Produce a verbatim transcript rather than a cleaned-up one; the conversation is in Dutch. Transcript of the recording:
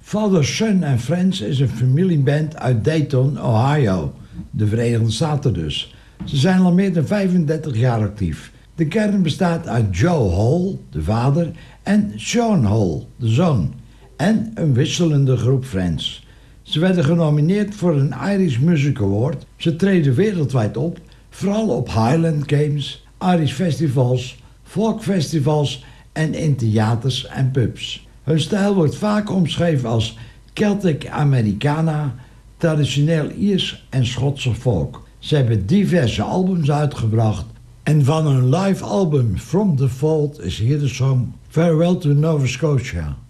Father, Son and Friends is een familieband uit Dayton, Ohio, de Verenigde Staten dus. Ze zijn al meer dan vijfendertig jaar actief. De kern bestaat uit Joe Hall, de vader, en Sean Hall, de zoon, en een wisselende groep friends. Ze werden genomineerd voor een Irish Music Award. Ze treden wereldwijd op, vooral op Highland Games, Irish festivals, folkfestivals en in theaters en pubs. Hun stijl wordt vaak omschreven als Celtic Americana, traditioneel Iers en Schotse folk. Ze hebben diverse albums uitgebracht en van hun live album From the Vault is hier de song Farewell to Nova Scotia.